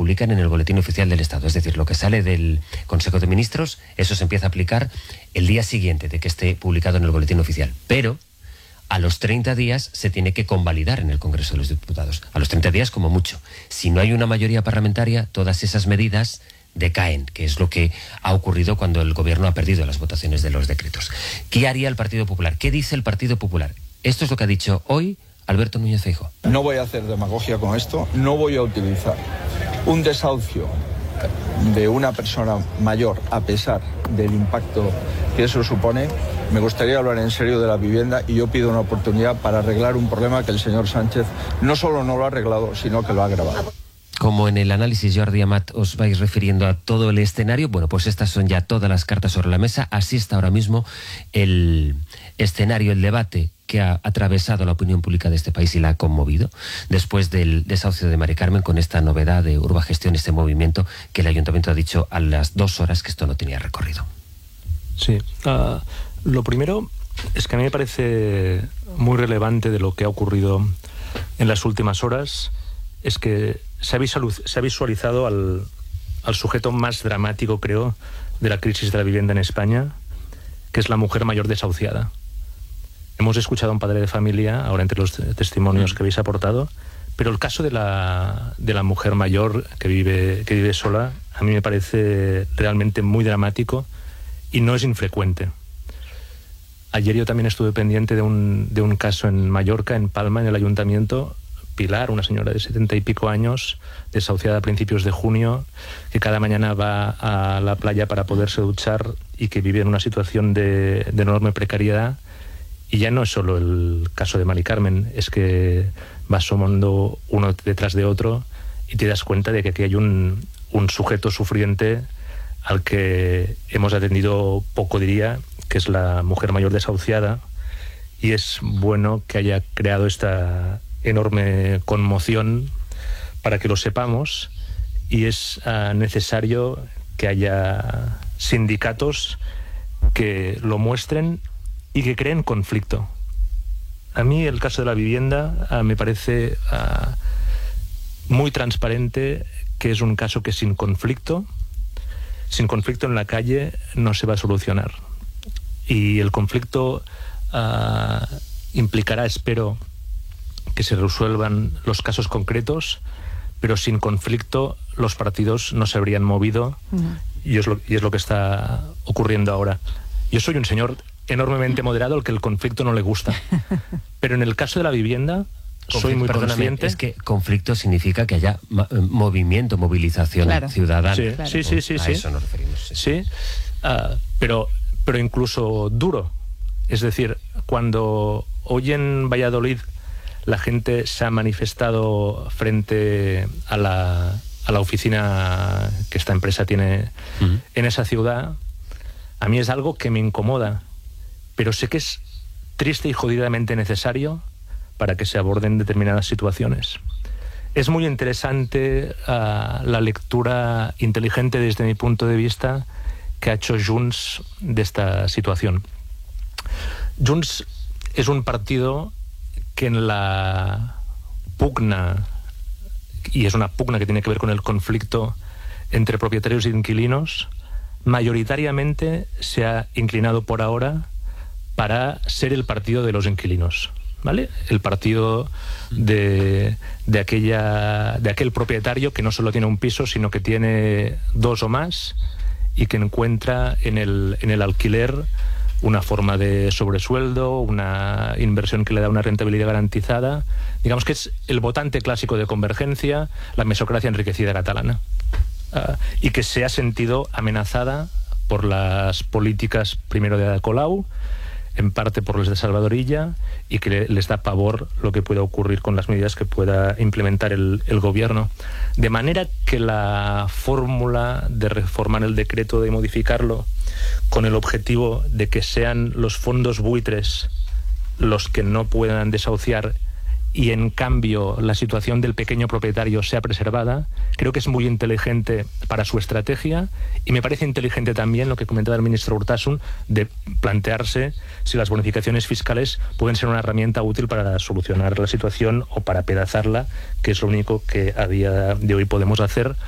publican en el Boletín Oficial del Estado. Es decir, lo que sale del Consejo de Ministros, eso se empieza a aplicar el día siguiente de que esté publicado en el Boletín Oficial. Pero a los 30 días se tiene que convalidar en el Congreso de los Diputados. A los 30 días como mucho. Si no hay una mayoría parlamentaria, todas esas medidas decaen, que es lo que ha ocurrido cuando el Gobierno ha perdido las votaciones de los decretos. ¿Qué haría el Partido Popular? ¿Qué dice el Partido Popular? Esto es lo que ha dicho hoy Alberto Núñez Feijóo. No voy a hacer demagogia con esto, no voy a utilizar un desahucio de una persona mayor a pesar del impacto que eso supone. Me gustaría hablar en serio de la vivienda y yo pido una oportunidad para arreglar un problema que el señor Sánchez no solo no lo ha arreglado, sino que lo ha agravado. Como en el análisis, Jordi Amat, os vais refiriendo a todo el escenario, bueno, pues estas son ya todas las cartas sobre la mesa. Así está ahora mismo el escenario, el debate que ha atravesado la opinión pública de este país y la ha conmovido después del desahucio de Mari Carmen, con esta novedad de Urbagestión, este movimiento que el Ayuntamiento ha dicho a las 2 horas que esto no tenía recorrido. Sí, lo primero es que a mí me parece muy relevante de lo que ha ocurrido en las últimas horas, es que se ha visualizado al sujeto más dramático, creo, de la crisis de la vivienda en España, que es la mujer mayor desahuciada. Hemos escuchado a un padre de familia, ahora entre los testimonios que habéis aportado, pero el caso de la mujer mayor que vive sola, a mí me parece realmente muy dramático y no es infrecuente. Ayer yo también estuve pendiente de un caso en Mallorca, en Palma, en el ayuntamiento. Pilar, una señora de 70 y pico años, desahuciada a principios de junio, que cada mañana va a la playa para poderse duchar y que vive en una situación de enorme precariedad. Y ya no es solo el caso de Mari Carmen, es que va asomando uno detrás de otro y te das cuenta de que aquí hay un sujeto sufriente al que hemos atendido poco, diría, que es la mujer mayor desahuciada, y es bueno que haya creado esta enorme conmoción para que lo sepamos, y es necesario que haya sindicatos que lo muestren y que creen conflicto. A mí el caso de la vivienda me parece muy transparente, que es un caso que sin conflicto en la calle no se va a solucionar, y el conflicto implicará, espero, que se resuelvan los casos concretos, pero sin conflicto los partidos no se habrían movido. Y es lo que está ocurriendo ahora. Yo soy un señor enormemente moderado al que el conflicto no le gusta, pero en el caso de la vivienda soy muy consciente. Es que conflicto significa que haya movimiento, movilización ciudadana. Sí, claro. Sí. A eso nos referimos. Sí, pero incluso duro. Es decir, cuando hoy en Valladolid la gente se ha manifestado frente a la oficina que esta empresa tiene en esa ciudad, a mí es algo que me incomoda, pero sé que es triste y jodidamente necesario para que se aborden determinadas situaciones. Es muy interesante la lectura inteligente, desde mi punto de vista, que ha hecho Junts de esta situación. Junts es un partido que en la pugna, y es una pugna que tiene que ver con el conflicto entre propietarios e inquilinos, mayoritariamente se ha inclinado por ahora para ser el partido de los inquilinos, ¿vale? El partido de aquel propietario que no solo tiene un piso, sino que tiene 2 o más, y que encuentra en el alquiler una forma de sobresueldo, una inversión que le da una rentabilidad garantizada. Digamos que es el votante clásico de Convergencia, la mesocracia enriquecida catalana, y que se ha sentido amenazada por las políticas, primero de Ada Colau, en parte por los de Salvador Illa, y que les da pavor lo que pueda ocurrir con las medidas que pueda implementar el gobierno. De manera que la fórmula de reformar el decreto, de modificarlo, con el objetivo de que sean los fondos buitres los que no puedan desahuciar y en cambio la situación del pequeño propietario sea preservada, creo que es muy inteligente para su estrategia, y me parece inteligente también lo que comentaba el ministro Urtasun, de plantearse si las bonificaciones fiscales pueden ser una herramienta útil para solucionar la situación o para pedazarla, que es lo único que a día de hoy podemos hacer.